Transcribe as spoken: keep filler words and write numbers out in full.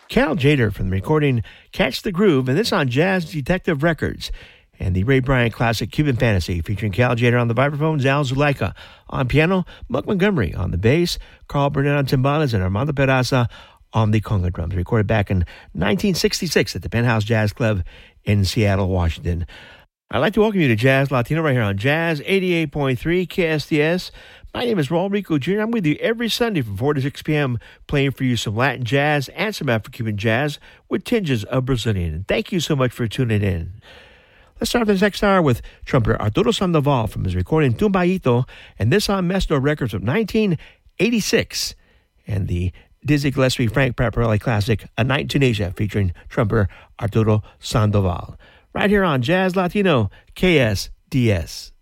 Cal Tjader from the recording Catch the Groove, and this on Jazz Detective Records. And the Ray Bryant classic Cuban Fantasy, featuring Cal Tjader on the vibraphone, Zal Zuleika on piano, Muck Montgomery on the bass, Carl Burnett on timbales, and Armando Peraza on the conga drums. Recorded back in nineteen sixty-six at the Penthouse Jazz Club in Seattle, Washington. I'd like to welcome you to Jazz Latino right here on Jazz eighty-eight point three K S T S. My name is Raul Rico Junior I'm with you every Sunday from four to six p.m. playing for you some Latin jazz and some Afro-Cuban jazz with tinges of Brazilian. And thank you so much for tuning in. Let's start this next hour with trumpeter Arturo Sandoval from his recording Tumbaito, and this on Mesno Records of nineteen eighty-six, and the Dizzy Gillespie Frank Paparelli classic A Night in Tunisia featuring trumpeter Arturo Sandoval. Right here on Jazz Latino K S D S.